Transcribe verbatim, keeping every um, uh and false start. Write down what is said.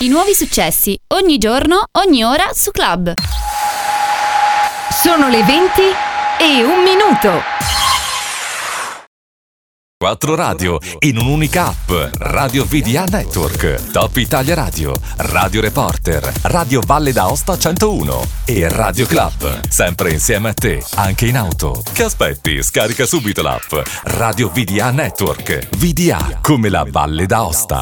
I nuovi successi, ogni giorno, ogni ora su Club. Sono le venti e un minuto. Quattro radio in un'unica app. Radio V D A Network, Top Italia Radio, Radio Reporter, Radio Valle d'Aosta centouno e Radio Club. Sempre insieme a te, anche in auto. Che aspetti? Scarica subito l'app. Radio V D A Network. V D A come la Valle d'Aosta.